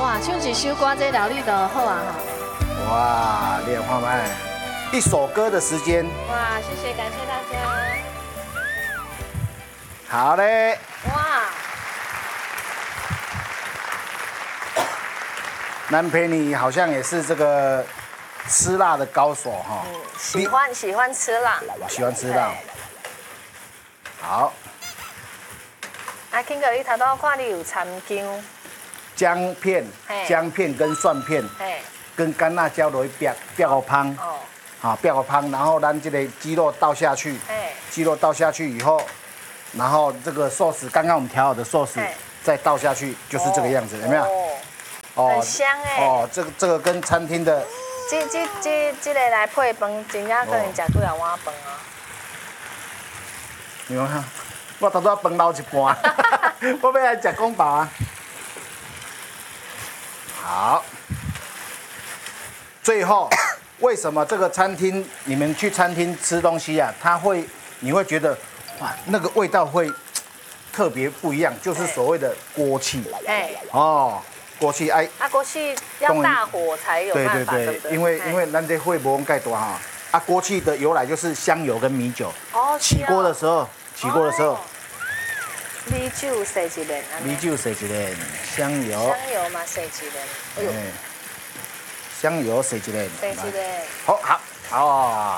哇，唱一首歌这料理就好啊哈。 哇，你看看，一首歌的时间。 哇，谢谢，感谢大家。 好嘞。 哇， 南培你好像也是这个吃辣的高手哈。 喜欢吃辣。 喜欢吃辣。好。 阿 King 哥，你头拄看你有参姜片跟蒜片，跟干辣椒落去煸个汤， 哦， 好煸个汤，然后咱这个鸡肉倒下去，鸡肉倒下去以后，然后这个寿司刚刚我们调好的寿司再倒下去，就是这个样子，有没有？ 哦，很香哎。 哦，这个跟餐厅的， 这个来配饭，真正可能食几啊碗饭啊。 你看，我头拄饭捞一半，我要来食公饱啊。好，最后为什么这个餐厅你们去餐厅吃东西啊，你会觉得哇那个味道会特别不一样，就是所谓的锅气。哦，锅气哎。 锅气要大火才有办法，对不对？ 因为咱这火无用盖大哈。锅气的由来就是香油跟米酒。哦。起锅的时候。 米酒洗一轮， 香油嘛洗一轮，哎呦， 香油洗一轮， 洗一轮， 好，